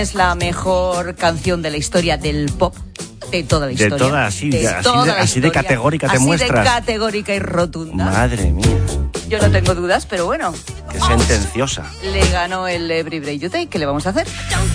Es la mejor canción de la historia del pop, de toda la historia. De toda, así de categórica te muestras. Así de categórica y rotunda. Madre mía. Yo no tengo dudas, pero bueno. Qué sentenciosa. Le ganó el Every Breath You Take, ¿qué le vamos a hacer?